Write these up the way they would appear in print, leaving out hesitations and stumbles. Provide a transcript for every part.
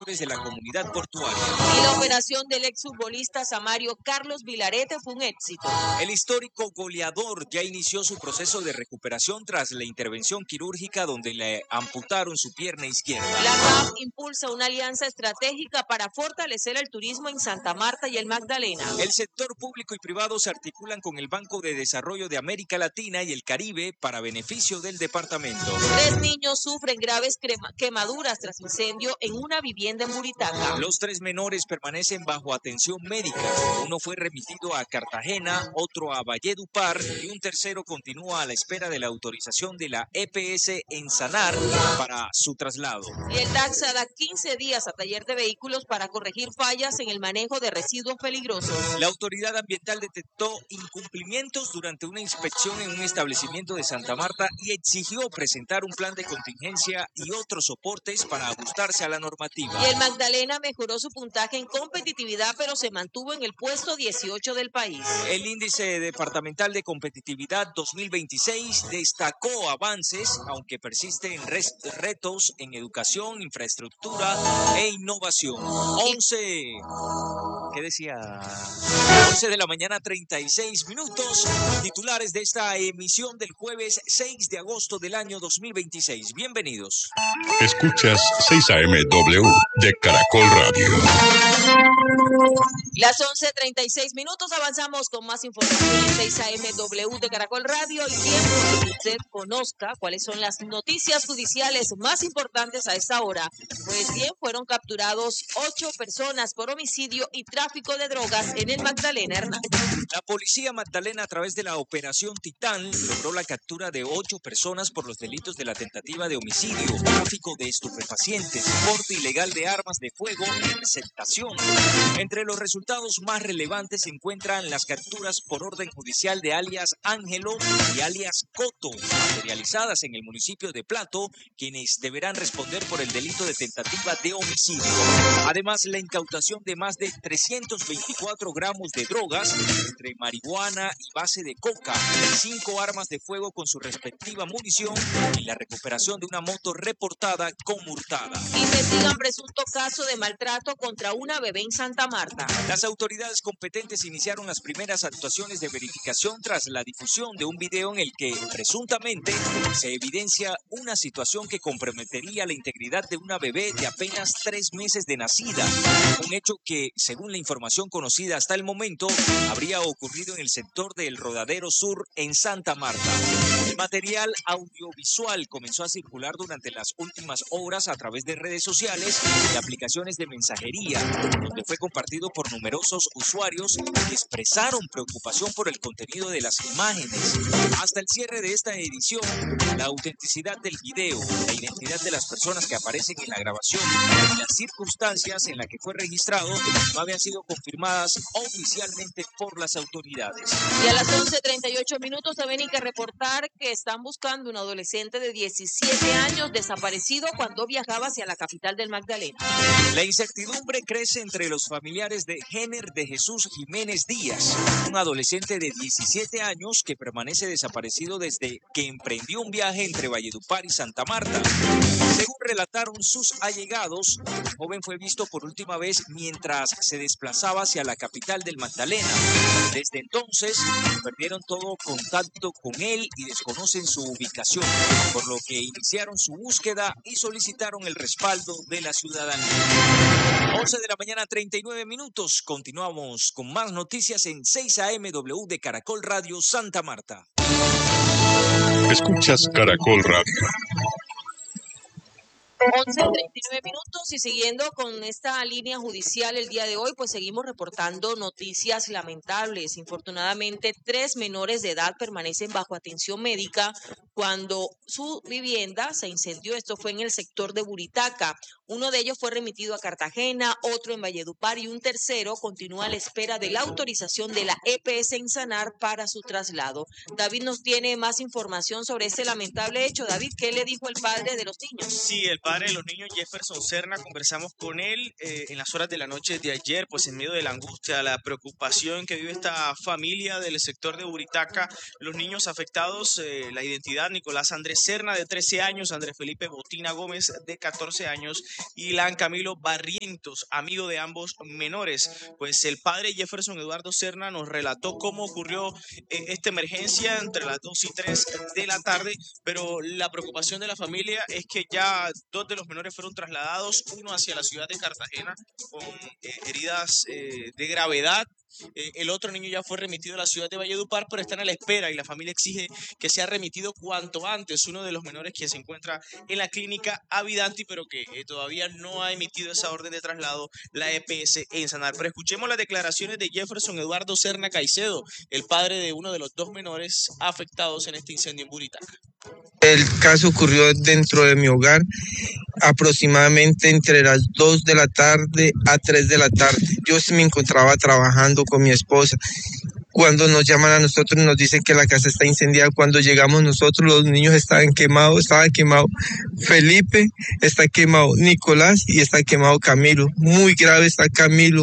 sectores de la comunidad portuaria. Y la operación del exfutbolista Samario Carlos Vilarete fue un éxito. El histórico goleador ya inició su proceso de recuperación tras la intervención quirúrgica donde le amputaron su pierna izquierda. La CAF impulsa una alianza estratégica para fortalecer el turismo en Santa Marta y el Magdalena. El sector público y privado se articulan con el Banco de Desarrollo de América Latina y el Caribe para beneficio del departamento. 3 niños sufren graves quemaduras tras incendio en una vivienda en Buritaca. Los 3 menores permanecen bajo atención médica. Uno fue remitido a Cartagena, otro a Valledupar y un tercero continúa a la espera de la autorización de la EPS en Sanar para su traslado. Y el DAXA da 15 días a taller de vehículos para corregir fallas en el manejo de residuos peligrosos. La autoridad ambiental detectó incumplimientos durante una inspección en un establecimiento de Santa Marta y exigió presentar un plan de contingencia y otros soportes para ajustarse a la normativa. Y el Magdalena mejoró su puntaje en competitividad, pero se mantuvo en el puesto 18 del país. El índice departamental de competitividad 2026 destacó avances, aunque persisten retos en educación, infraestructura e innovación. 11. ¿Qué decía? 11 de la mañana, 36 minutos. Titulares de esta emisión del jueves 6 de agosto del año 2026. Bienvenidos. Escuchas 6 AM-W de Caracol Radio. Las 11:36 minutos, avanzamos con más información en 6 AM-W de Caracol Radio y tiempo para que usted conozca cuáles son las noticias judiciales más importantes a esta hora. Pues bien, fueron capturados 8 personas por homicidio y tráfico de drogas en el Magdalena, Hernán. La policía magdalena, a través de la operación Titán, logró la captura de 8 personas por los delitos de la tentativa de homicidio, tráfico de estupefacientes, porte ilegal de armas de fuego y receptación. Entre los resultados más relevantes se encuentran las capturas por orden judicial de alias Ángelo y alias Coto, materializadas en el municipio de Plato, quienes deberán responder por el delito de tentativa de homicidio. Además, la incautación de más de 324 gramos de drogas, entre marihuana y base de coca, 5 armas de fuego con su respectiva munición y la recuperación de una moto reportada como hurtada. Investigan presunto caso de maltrato contra una bebé en Santa Marta. Las autoridades competentes iniciaron las primeras actuaciones de verificación tras la difusión de un video en el que presuntamente se evidencia una situación que comprometería la integridad de una bebé de apenas 3 meses de nacida, un hecho que, según la información conocida hasta el momento, habría ocurrido en el sector del Rodadero Sur en Santa Marta. El material audiovisual comenzó a circular durante las últimas horas a través de redes sociales y aplicaciones de mensajería, donde fue compartido por numerosos usuarios que expresaron preocupación por el contenido de las imágenes. Hasta el cierre de esta edición, la autenticidad del video, la identidad de las personas que aparecen en la grabación y las circunstancias en las que fue registrado no habían sido confirmadas oficialmente por las autoridades. Y a las 11:38 minutos también hay que reportar que están buscando un adolescente de 17 años desaparecido cuando viajaba hacia la capital del Magdalena. La incertidumbre crece entre los familiares de Jenner de Jesús Jiménez Díaz, un adolescente de 17 años que permanece desaparecido desde que emprendió un viaje entre Valledupar y Santa Marta. Según relataron sus allegados, el joven fue visto por última vez mientras se desplazaba hacia la capital del Magdalena. Desde entonces, perdieron todo contacto con él y desconocen su ubicación, por lo que iniciaron su búsqueda y solicitaron el respaldo de la ciudadanía. 11 de la mañana, 39 minutos. Continuamos con más noticias en 6 AM-W de Caracol Radio Santa Marta. Escuchas Caracol Radio. 11:39 minutos y siguiendo con esta línea judicial el día de hoy, pues seguimos reportando noticias lamentables. Infortunadamente, 3 menores de edad permanecen bajo atención médica cuando su vivienda se incendió. Esto fue en el sector de Buritaca. Uno de ellos fue remitido a Cartagena, otro en Valledupar y un tercero continúa a la espera de la autorización de la EPS en Sanar para su traslado. David nos tiene más información sobre este lamentable hecho. David, ¿qué le dijo el padre de los niños? Sí, el padre padre de los niños, Jefferson Serna, conversamos con él en las horas de la noche de ayer, pues en medio de la angustia, la preocupación que vive esta familia del sector de Buritaca, los niños afectados, la identidad: Nicolás Andrés Serna, de 13 años, Andrés Felipe Botina Gómez, de 14 años, y Lan Camilo Barrientos, amigo de ambos menores. Pues el padre Jefferson Eduardo Serna nos relató cómo ocurrió esta emergencia entre las 2 y 3 de la tarde, pero la preocupación de la familia es que ya 2 de los menores fueron trasladados, uno hacia la ciudad de Cartagena con heridas de gravedad. El otro niño ya fue remitido a la ciudad de Valledupar, pero están a la espera y la familia exige que sea remitido cuanto antes uno de los menores que se encuentra en la clínica Avidanti, pero que todavía no ha emitido esa orden de traslado la EPS en Sanar. Pero escuchemos las declaraciones de Jefferson Eduardo Serna Caicedo, el padre de uno de los 2 menores afectados en este incendio en Buritaca. El caso ocurrió dentro de mi hogar aproximadamente entre las 2 de la tarde a 3 de la tarde. Yo me encontraba trabajando con mi esposa. Cuando nos llaman a nosotros nos dicen que la casa está incendiada. Cuando llegamos nosotros, los niños estaban quemados, Felipe, está quemado Nicolás y está quemado Camilo. Muy grave está Camilo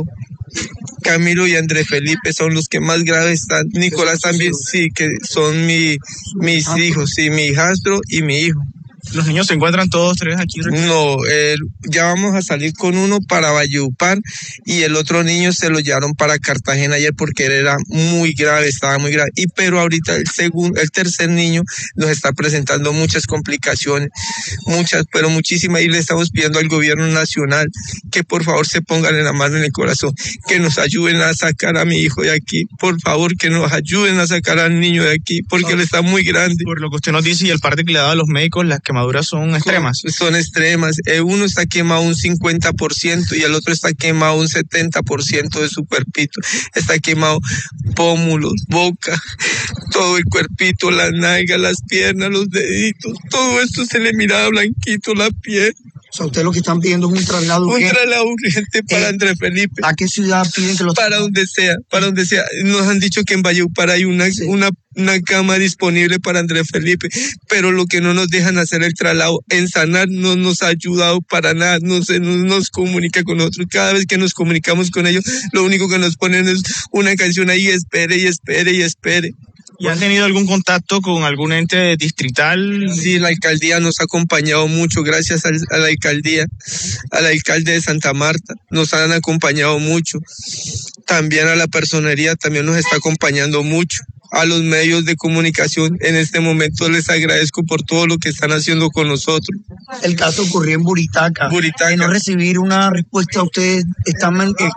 y Andrés Felipe son los que más graves están. Nicolás también, sí, que son mis hijos, sí, mi hijastro y mi hijo. ¿Los niños se encuentran todos 3 aquí? No, ya vamos a salir con uno para Valledupar y el otro niño se lo llevaron para Cartagena ayer porque él era muy grave, estaba muy grave. Pero ahorita el tercer niño nos está presentando muchas complicaciones, pero muchísimas, y le estamos pidiendo al gobierno nacional que por favor se pongan en la mano en el corazón, que nos ayuden a sacar a mi hijo de aquí, por favor, que nos ayuden a sacar al niño de aquí porque él está muy grande. Por lo que usted nos dice y el parte que le ha dado a los médicos, las quemaduras son extremas. Son extremas. Uno está quemado un 50% y el otro está quemado un 70% de su cuerpito. Está quemado pómulos, boca, todo el cuerpito, las nalgas, las piernas, los deditos. Todo esto se le miraba blanquito la piel. O sea, ustedes lo que están pidiendo es un traslado urgente. Un traslado urgente para Andrés Felipe. ¿A qué ciudad piden que los para donde sea. Nos han dicho que en Valledupar hay una cama disponible para Andrés Felipe, pero lo que no nos dejan hacer el traslado en Sanar no nos ha ayudado para nada, no nos comunica con nosotros. Cada vez que nos comunicamos con ellos, lo único que nos ponen es una canción ahí, espere y espere y espere. ¿Y han tenido algún contacto con algún ente distrital? Sí, la alcaldía nos ha acompañado mucho, gracias a la alcaldía, al alcalde de Santa Marta, nos han acompañado mucho. También a la personería también nos está acompañando mucho. A los medios de comunicación, en este momento les agradezco por todo lo que están haciendo con nosotros. El caso ocurrió en Buritaca. De no recibir una respuesta, ustedes están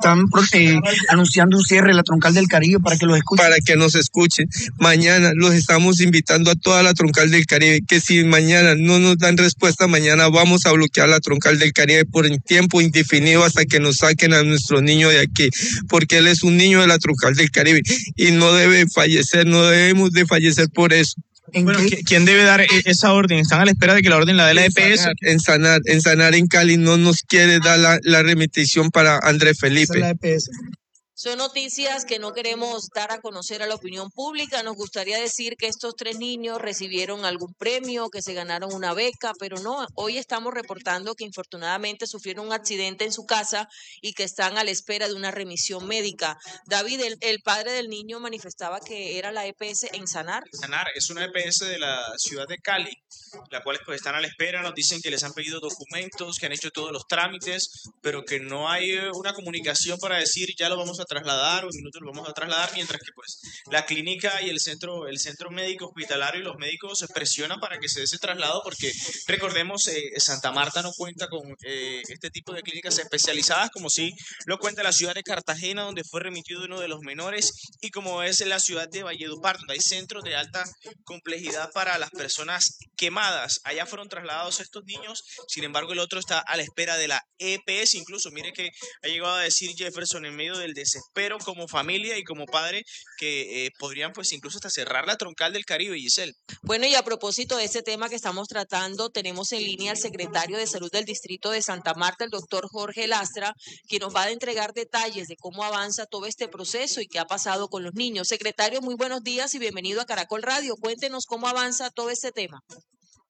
anunciando un cierre de la Troncal del Caribe para que los escuchen. Para que nos escuchen. Mañana los estamos invitando a toda la Troncal del Caribe, que si mañana no nos dan respuesta, mañana vamos a bloquear la Troncal del Caribe por un tiempo indefinido hasta que nos saquen a nuestro niño de aquí, porque él es un niño de la Troncal del Caribe y no debe fallecer. No debemos de fallecer por eso. Bueno, ¿quién debe dar esa orden? ¿Están a la espera de que la orden la dé la EPS? En Sanar, en Cali no nos quiere dar la remitición para Andrés Felipe. Esa es la EPS. Son noticias que no queremos dar a conocer a la opinión pública. Nos gustaría decir que estos 3 niños recibieron algún premio, que se ganaron una beca, pero no. Hoy estamos reportando que infortunadamente sufrieron un accidente en su casa y que están a la espera de una remisión médica. David, el padre del niño manifestaba que era la EPS en Sanar. Sanar es una EPS de la ciudad de Cali, la cual pues están a la espera. Nos dicen que les han pedido documentos, que han hecho todos los trámites, pero que no hay una comunicación para decir ya lo vamos a trasladar o en minutos lo vamos a trasladar, mientras que pues la clínica y el centro médico hospitalario y los médicos se presionan para que se dé ese traslado, porque recordemos, Santa Marta no cuenta con este tipo de clínicas especializadas como sí lo cuenta la ciudad de Cartagena, donde fue remitido uno de los menores, y como es la ciudad de Valledupar, donde hay centros de alta complejidad para las personas quemadas. Allá fueron trasladados estos niños, sin embargo el otro está a la espera de la EPS. Incluso mire que ha llegado a decir Jefferson en medio del desespero como familia y como padre que podrían pues incluso hasta cerrar la Troncal del Caribe, Giselle. Bueno, y a propósito de ese tema que estamos tratando, tenemos en línea al secretario de Salud del Distrito de Santa Marta, el doctor Jorge Lastra, quien nos va a entregar detalles de cómo avanza todo este proceso y qué ha pasado con los niños. Secretario, muy buenos días y bienvenido a Caracol Radio. Cuéntenos cómo avanza todo este tema.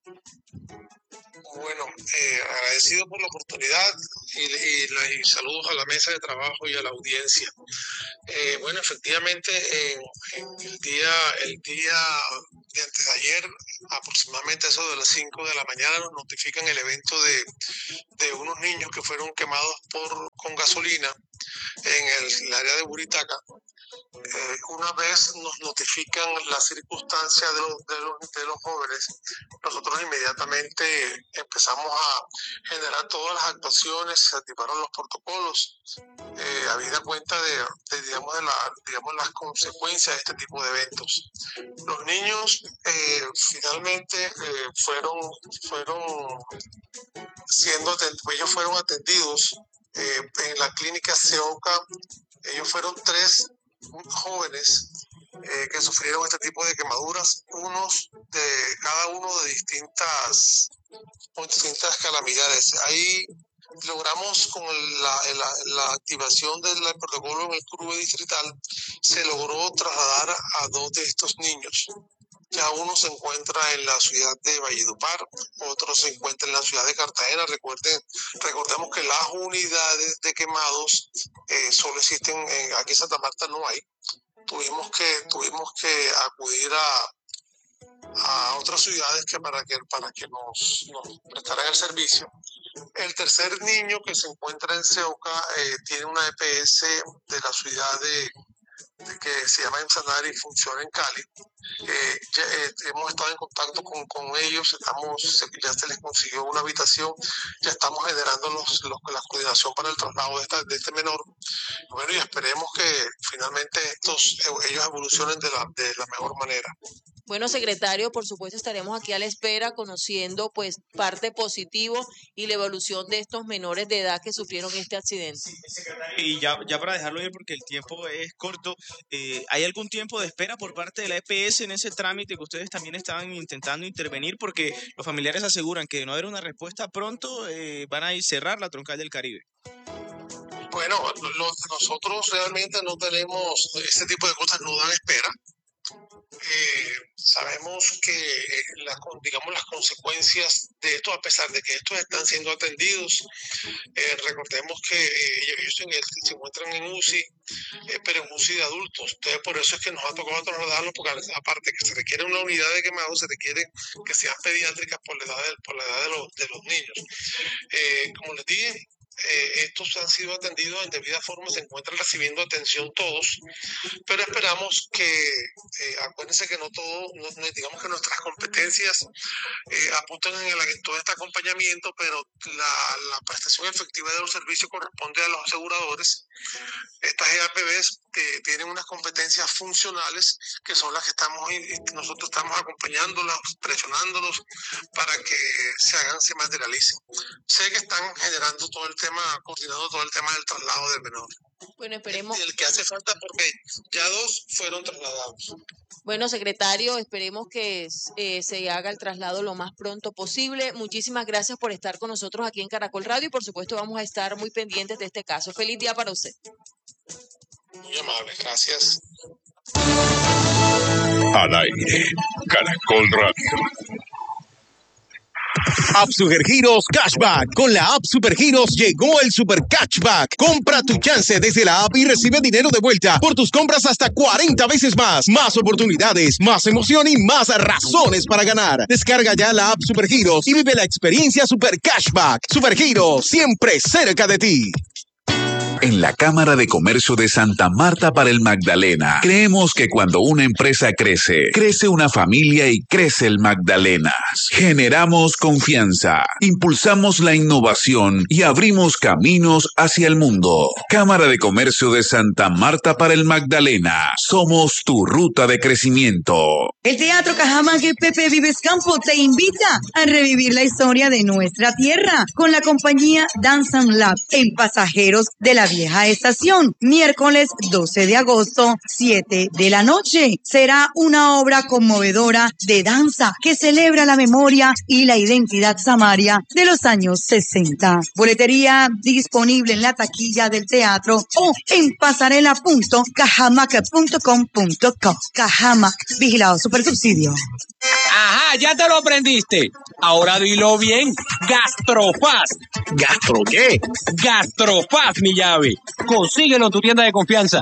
Bueno, agradecido por la oportunidad y saludos a la mesa de trabajo y a la audiencia. Bueno, efectivamente, en el día de antes de ayer, aproximadamente eso de las 5 de la mañana, nos notifican el evento de unos niños que fueron quemados con gasolina en el área de Buritaca. Una vez nos notifican la circunstancia de los jóvenes, nosotros inmediatamente empezamos a generar todas las actuaciones, se activaron los protocolos, habida cuenta digamos, las consecuencias de este tipo de eventos. Los niños finalmente ellos fueron atendidos en la clínica CEOCA. Ellos fueron 3 jóvenes que sufrieron este tipo de quemaduras, cada uno de distintas calamidades. Ahí logramos con la activación del protocolo en el CRUE distrital, se logró trasladar a 2 de estos niños. Ya uno se encuentra en la ciudad de Valledupar, otro se encuentra en la ciudad de Cartagena. Recordemos que las unidades de quemados solo existen aquí en Santa Marta, no hay. Tuvimos que acudir a otras ciudades para que nos prestaran el servicio. El tercer niño que se encuentra en Ceuca tiene una EPS de la ciudad que se llama Ensanare y funciona en Cali. Hemos estado en contacto con ellos, ya se les consiguió una habitación, ya estamos generando la coordinación para el traslado de este menor. Bueno, y esperemos que finalmente ellos evolucionen de la mejor manera. Bueno, secretario, por supuesto estaremos aquí a la espera conociendo pues parte positivo y la evolución de estos menores de edad que sufrieron este accidente. Y ya para dejarlo ir porque el tiempo es corto, ¿hay algún tiempo de espera por parte de la EPS en ese trámite que ustedes también estaban intentando intervenir? Porque los familiares aseguran que de no haber una respuesta pronto van a cerrar la troncal del Caribe. Bueno, nosotros realmente no tenemos ese tipo de cosas, no dan espera. Sabemos que las consecuencias de esto, a pesar de que estos están siendo atendidos, recordemos que ellos se encuentran en UCI, pero en UCI de adultos. Entonces, por eso es que nos ha tocado trasladarlos, porque aparte que se requiere una unidad de quemado, se requiere que sean pediátricas por la edad de los niños. Como les dije, estos han sido atendidos en debida forma, se encuentran recibiendo atención todos, pero esperamos que, acuérdense que digamos que nuestras competencias apuntan en todo este acompañamiento, pero la prestación efectiva de los servicios corresponde a los aseguradores. Estas EAPBs que tienen unas competencias funcionales que son las que nosotros estamos acompañándolas, presionándolos para que se materialicen. Sé que están generando coordinando todo el tema del traslado del menor. Bueno, esperemos. El que hace falta, porque ya 2 fueron trasladados. Bueno, secretario, esperemos que se haga el traslado lo más pronto posible. Muchísimas gracias por estar con nosotros aquí en Caracol Radio y por supuesto vamos a estar muy pendientes de este caso. Feliz día para usted. Muy amable, gracias. Al aire, Caracol Radio. App Supergiros Cashback. Con la App Supergiros llegó el Super Cashback. Compra tu chance desde la app y recibe dinero de vuelta por tus compras hasta 40 veces más. Más oportunidades, más emoción y más razones para ganar. Descarga ya la App Supergiros y vive la experiencia Super Cashback. Supergiros, siempre cerca de ti. En la Cámara de Comercio de Santa Marta para el Magdalena, creemos que cuando una empresa crece, crece una familia y crece el Magdalenas. Generamos confianza, impulsamos la innovación y abrimos caminos hacia el mundo. Cámara de Comercio de Santa Marta para el Magdalena. Somos tu ruta de crecimiento. El Teatro Cajamarca Pepe Vives Campo te invita a revivir la historia de nuestra tierra con la compañía Dance and Lab en Pasajeros de la Vieja Estación. Miércoles 12 de agosto, 7 de la noche. Será una obra conmovedora de danza que celebra la memoria y la identidad samaria de los años 60. Boletería disponible en la taquilla del teatro o en pasarela.cajamac.com.co. Cajamac, vigilado Supersubsidio. Ajá, ya te lo aprendiste. Ahora dilo bien. Gastrofast. ¿Gastro qué? Gastrofast, mi llave. Consíguelo en tu tienda de confianza.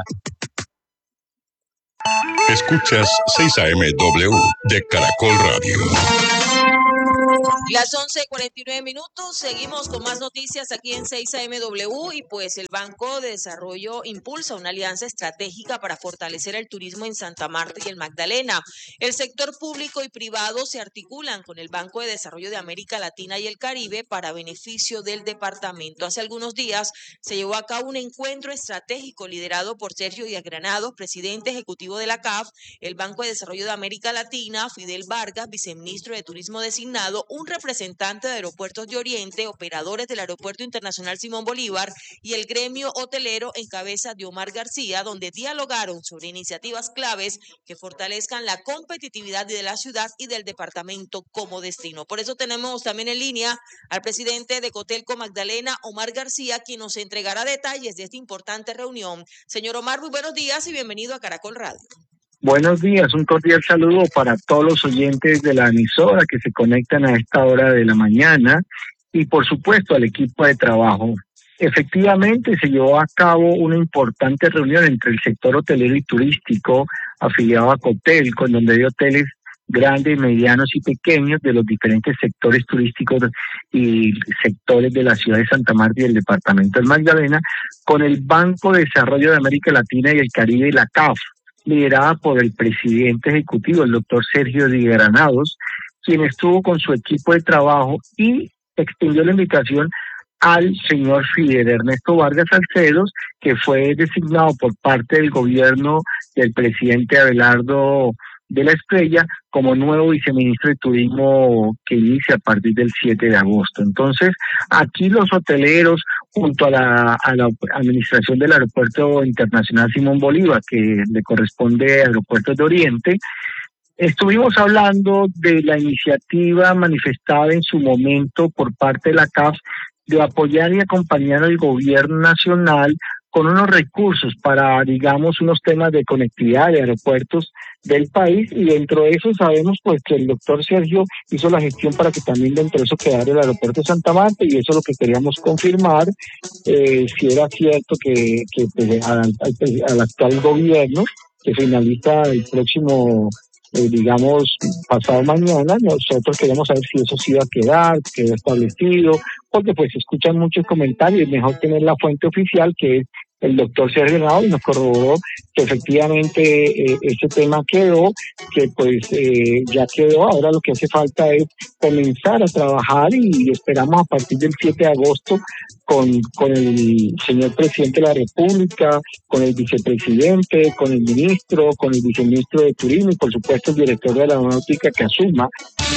Escuchas 6am de Caracol Radio. Las 11:49, seguimos con más noticias aquí en 6am y pues el Banco de Desarrollo impulsa una alianza estratégica para fortalecer el turismo en Santa Marta y el Magdalena. El sector público y privado se articulan con el Banco de Desarrollo de América Latina y el Caribe para beneficio del departamento. Hace algunos días se llevó a cabo un encuentro estratégico liderado por Sergio Díaz Granados, presidente ejecutivo de la CAF, el Banco de Desarrollo de América Latina, Fidel Vargas, viceministro de Turismo designado, un representante de Aeropuertos de Oriente, operadores del Aeropuerto Internacional Simón Bolívar y el gremio hotelero en cabeza de Omar García, donde dialogaron sobre iniciativas claves que fortalezcan la competitividad de la ciudad y del departamento como destino. Por eso tenemos también en línea al presidente de Cotelco Magdalena, Omar García, quien nos entregará detalles de esta importante reunión. Señor Omar, muy buenos días y bienvenido a Caracol Radio. Buenos días, un cordial saludo para todos los oyentes de la emisora que se conectan a esta hora de la mañana y por supuesto al equipo de trabajo. Efectivamente se llevó a cabo una importante reunión entre el sector hotelero y turístico afiliado a Cotelco, en donde hay hoteles grandes, medianos y pequeños de los diferentes sectores turísticos y sectores de la ciudad de Santa Marta y del departamento del Magdalena, con el Banco de Desarrollo de América Latina y el Caribe, la CAF, liderada por el presidente ejecutivo, el doctor Sergio Díaz Granados, quien estuvo con su equipo de trabajo y extendió la invitación al señor Fidel Ernesto Vargas Salcedos, que fue designado por parte del gobierno del presidente Abelardo de la Estrella como nuevo viceministro de Turismo que inicia a partir del 7 de agosto. Entonces, aquí los hoteleros, junto a la administración del Aeropuerto Internacional Simón Bolívar, que le corresponde a Aeropuertos de Oriente, estuvimos hablando de la iniciativa manifestada en su momento por parte de la CAF de apoyar y acompañar al gobierno nacional con unos recursos para, digamos, unos temas de conectividad de aeropuertos del país, y dentro de eso sabemos pues que el doctor Sergio hizo la gestión para que también dentro de eso quedara el aeropuerto de Santa Marta, y eso es lo que queríamos confirmar, si era cierto que pues, al actual gobierno, que finaliza el próximo digamos, pasado mañana, nosotros queremos saber si eso sí va a quedar, quedó establecido, porque pues se escuchan muchos comentarios, es mejor tener la fuente oficial, que es el doctor Sergio Granados, y nos corroboró que efectivamente ese tema quedó, que pues ya quedó. Ahora lo que hace falta es comenzar a trabajar y esperamos a partir del 7 de agosto con el señor presidente de la República, con el vicepresidente, con el ministro, con el viceministro de Turismo y por supuesto el director de la aeronáutica que asuma.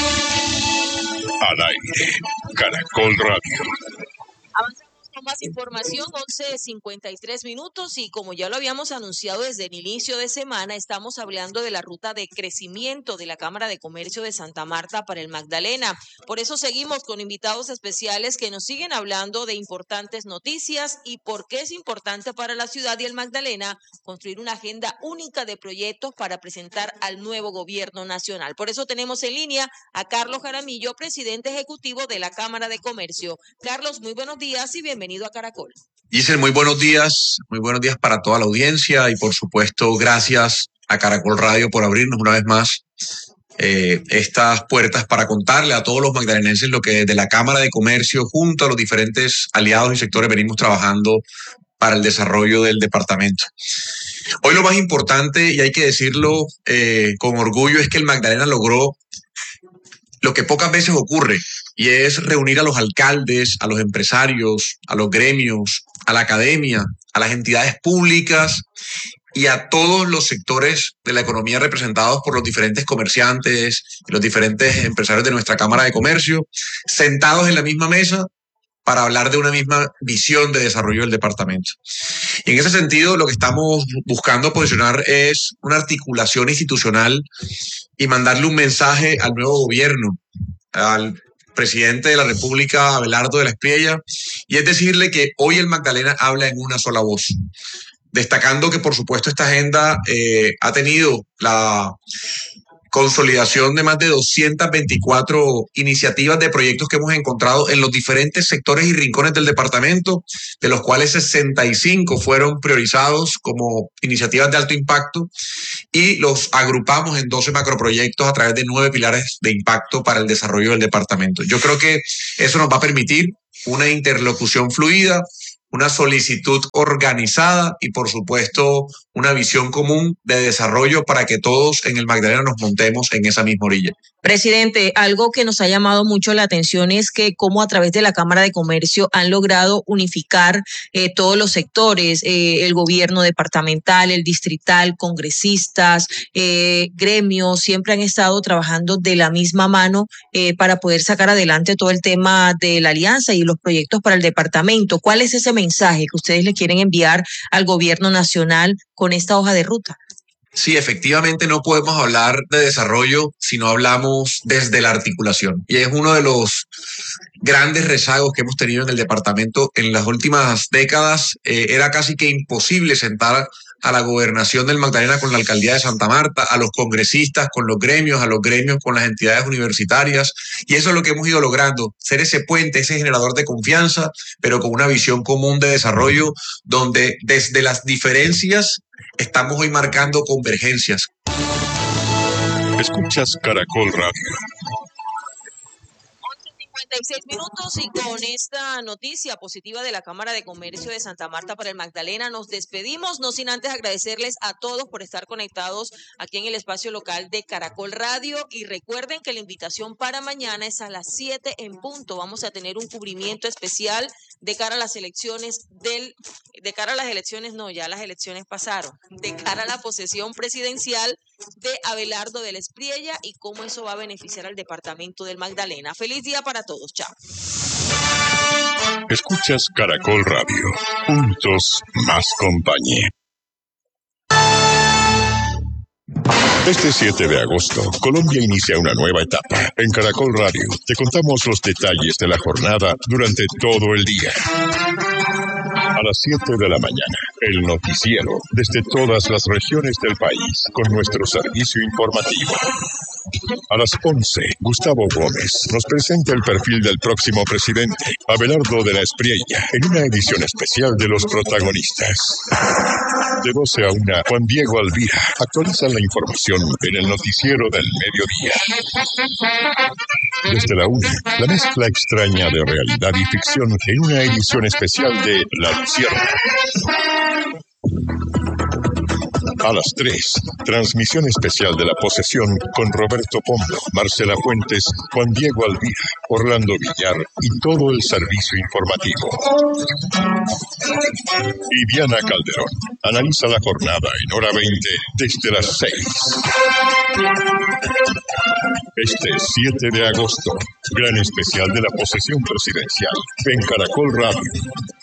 Al aire, Caracol Radio. Avanzamos con más información, 11:53, y como ya lo habíamos anunciado desde el inicio de semana, estamos hablando de la ruta de crecimiento de la Cámara de Comercio de Santa Marta para el Magdalena. Por eso seguimos con invitados especiales que nos siguen hablando de importantes noticias y por qué es importante para la ciudad y el Magdalena construir una agenda única de proyectos para presentar al nuevo gobierno nacional. Por eso tenemos en línea a Carlos Jaramillo, presidente ejecutivo de la Cámara de Comercio. Carlos, muy buenos días y bienvenido a Caracol. Giselle, muy buenos días para toda la audiencia y por supuesto gracias a Caracol Radio por abrirnos una vez más estas puertas para contarle a todos los magdalenenses lo que desde la Cámara de Comercio junto a los diferentes aliados y sectores venimos trabajando para el desarrollo del departamento. Hoy lo más importante, y hay que decirlo con orgullo, es que el Magdalena logró lo que pocas veces ocurre, y es reunir a los alcaldes, a los empresarios, a los gremios, a la academia, a las entidades públicas y a todos los sectores de la economía representados por los diferentes comerciantes y los diferentes empresarios de nuestra Cámara de Comercio, sentados en la misma mesa para hablar de una misma visión de desarrollo del departamento. Y en ese sentido, lo que estamos buscando posicionar es una articulación institucional y mandarle un mensaje al nuevo gobierno, al presidente de la República, Abelardo de la Estrella, y es decirle que hoy el Magdalena habla en una sola voz, destacando que por supuesto esta agenda ha tenido consolidación de más de 224 iniciativas de proyectos que hemos encontrado en los diferentes sectores y rincones del departamento, de los cuales 65 fueron priorizados como iniciativas de alto impacto y los agrupamos en 12 macroproyectos a través de 9 pilares de impacto para el desarrollo del departamento. Yo creo que eso nos va a permitir una interlocución fluida, una solicitud organizada y, por supuesto, una visión común de desarrollo para que todos en el Magdalena nos montemos en esa misma orilla. Presidente, algo que nos ha llamado mucho la atención es que cómo a través de la Cámara de Comercio han logrado unificar todos los sectores, el gobierno departamental, el distrital, congresistas, gremios, siempre han estado trabajando de la misma mano para poder sacar adelante todo el tema de la alianza y los proyectos para el departamento. ¿Cuál es ese mensaje que ustedes le quieren enviar al gobierno nacional con esta hoja de ruta? Sí, efectivamente no podemos hablar de desarrollo si no hablamos desde la articulación. Y es uno de los grandes rezagos que hemos tenido en el departamento en las últimas décadas. Era casi que imposible sentar a la gobernación del Magdalena con la alcaldía de Santa Marta, a los congresistas con los gremios, a los gremios con las entidades universitarias. Y eso es lo que hemos ido logrando, ser ese puente, ese generador de confianza, pero con una visión común de desarrollo, donde desde las diferencias estamos hoy marcando convergencias. Escuchas Caracol Radio. 56 minutos y con esta noticia positiva de la Cámara de Comercio de Santa Marta para el Magdalena nos despedimos, no sin antes agradecerles a todos por estar conectados aquí en el espacio local de Caracol Radio y recuerden que la invitación para mañana es a las 7 en punto. Vamos a tener un cubrimiento especial de cara a las elecciones ya las elecciones pasaron, de cara a la posesión presidencial de Abelardo de la Espriella y cómo eso va a beneficiar al departamento del Magdalena. Feliz día para todos, chao. Escuchas Caracol Radio, juntos más compañía. Este 7 de agosto, Colombia inicia una nueva etapa. En Caracol Radio te contamos los detalles de la jornada durante todo el día. A las 7 de la mañana, el noticiero desde todas las regiones del país con nuestro servicio informativo. A las 11, Gustavo Gómez nos presenta el perfil del próximo presidente, Abelardo de la Espriella, en una edición especial de Los Protagonistas. De 12 a 1, Juan Diego Alvira actualiza la información en el noticiero del mediodía. Desde la 1, la mezcla extraña de realidad y ficción en una edición especial de La Lucierna. A las 3, transmisión especial de La Posesión con Roberto Pombo, Marcela Fuentes, Juan Diego Alvira, Orlando Villar y todo el servicio informativo. Y Diana Calderón analiza la jornada en hora 20 desde las 6. Este 7 de agosto, gran especial de La Posesión Presidencial en Caracol Radio.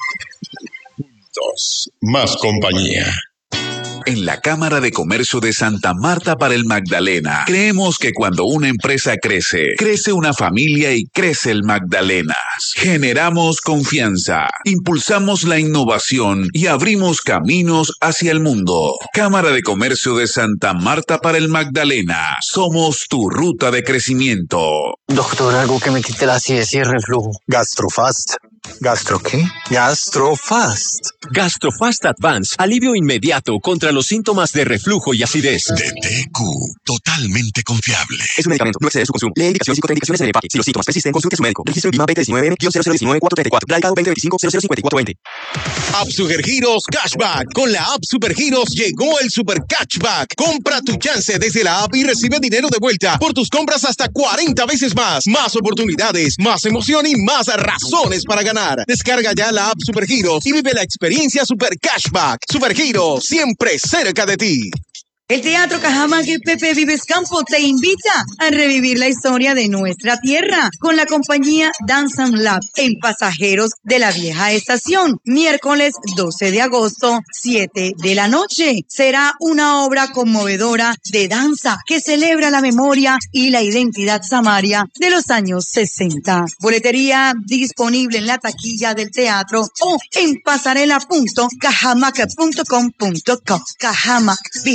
Juntos, más compañía. En la Cámara de Comercio de Santa Marta para el Magdalena, creemos que cuando una empresa crece, crece una familia y crece el Magdalenas. Generamos confianza, impulsamos la innovación y abrimos caminos hacia el mundo. Cámara de Comercio de Santa Marta para el Magdalena. Somos tu ruta de crecimiento. Doctor, algo que me quite la acidez y el reflujo. Gastrofast. ¿Gastro qué? Gastrofast. Gastrofast Advance. Alivio inmediato contra los síntomas de reflujo y acidez. DTQ. Totalmente confiable. Es un medicamento. No excede su consumo. Lee indicaciones y contraindicaciones en el empaque. Si los síntomas persisten, consulte a su médico. Registro IMA 2019-0019-434. Radicado 2025-005420. App Supergiros Cashback. Con la App Supergiros llegó el Super Cashback. Compra tu chance desde la app y recibe dinero de vuelta por tus compras hasta 40 veces más. Más oportunidades, más emoción y más razones para ganar. Descarga ya la App Supergiros y vive la experiencia Super Cashback. Supergiros, siempre cerca de ti. El Teatro Cajamarca Pepe Vives Campo te invita a revivir la historia de nuestra tierra con la compañía Dance and Lab en Pasajeros de la Vieja Estación. Miércoles 12 de agosto, 7 de la noche. Será una obra conmovedora de danza que celebra la memoria y la identidad samaria de los años 60. Boletería disponible en la taquilla del teatro o en pasarela.cajamac.com.co. Cajamac, vigilado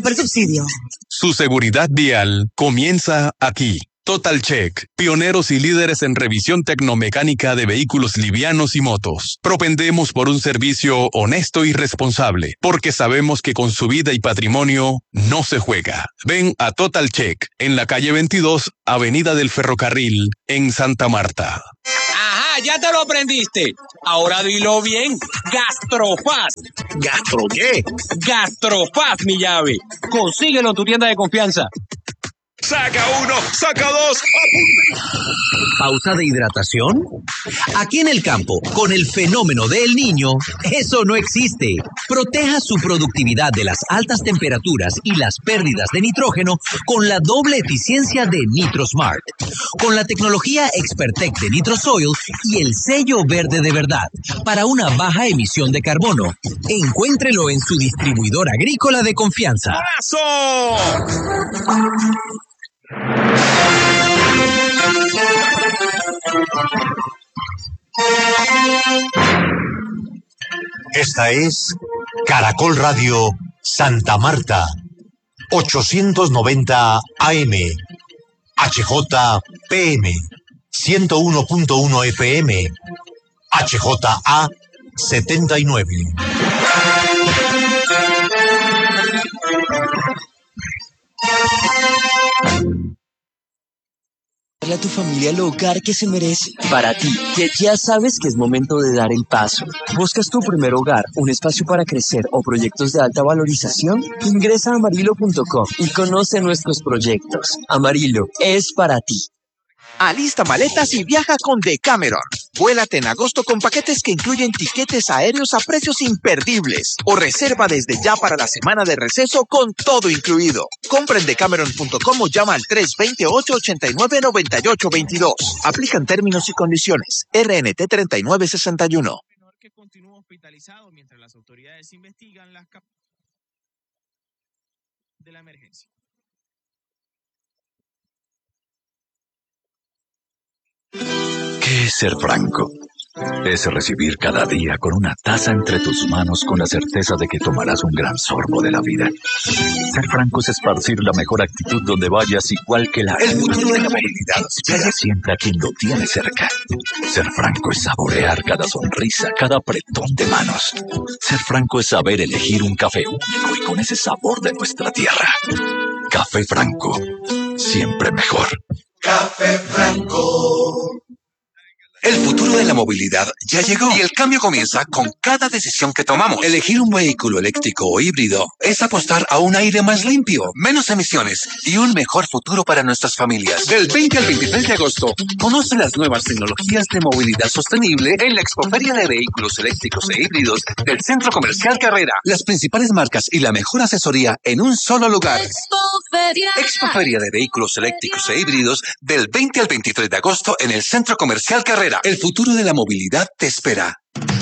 Supersubsidio. Su seguridad vial comienza aquí. Total Check, pioneros y líderes en revisión tecnomecánica de vehículos livianos y motos. Propendemos por un servicio honesto y responsable, porque sabemos que con su vida y patrimonio no se juega. Ven a Total Check, en la calle 22, Avenida del Ferrocarril, en Santa Marta. Ajá, ya te lo aprendiste. Ahora dilo bien. Gastrofast. ¿Gastro qué? Gastrofast, mi llave. Consíguelo en tu tienda de confianza. Saca uno, saca dos. ¿Pausa de hidratación? Aquí en el campo, con el fenómeno del Niño, eso no existe. Proteja su productividad de las altas temperaturas y las pérdidas de nitrógeno con la doble eficiencia de NitroSmart. Con la tecnología Expertec de NitroSoil y el sello verde de verdad para una baja emisión de carbono. Encuéntrelo en su distribuidor agrícola de confianza. ¡Abrazo! Esta es Caracol Radio Santa Marta, 890 AM, HJPM, 101.1 FM, HJA 79. A tu familia el hogar que se merece. Para ti, que ya sabes que es momento de dar el paso. ¿Buscas tu primer hogar, un espacio para crecer o proyectos de alta valorización? Ingresa a amarillo.com y conoce nuestros proyectos. Amarillo es para ti. Alista maletas y viaja con Decameron. Vuélate en agosto con paquetes que incluyen tiquetes aéreos a precios imperdibles. O reserva desde ya para la semana de receso con todo incluido. Compra en decameron.com o llama al 328-89-9822. Aplican términos y condiciones. RNT 3961. Que continúa hospitalizado mientras las autoridades investigan las causas de la emergencia. ¿Qué es ser franco? Es recibir cada día con una taza entre tus manos con la certeza de que tomarás un gran sorbo de la vida. Ser franco es esparcir la mejor actitud donde vayas, igual que la... El futuro de la movilidad espera siempre a quien lo tiene cerca. Ser franco es saborear cada sonrisa, cada apretón de manos. Ser franco es saber elegir un café único y con ese sabor de nuestra tierra. Café Franco, siempre mejor. Café Franco. El futuro de la movilidad ya llegó y el cambio comienza con cada decisión que tomamos. Elegir un vehículo eléctrico o híbrido es apostar a un aire más limpio, menos emisiones y un mejor futuro para nuestras familias. Del 20 al 23 de agosto, conoce las nuevas tecnologías de movilidad sostenible en la Expoferia de Vehículos Eléctricos e Híbridos del Centro Comercial Carrera. Las principales marcas y la mejor asesoría en un solo lugar. Expoferia de Vehículos Eléctricos e Híbridos del 20 al 23 de agosto en el Centro Comercial Carrera. El futuro de la movilidad te espera.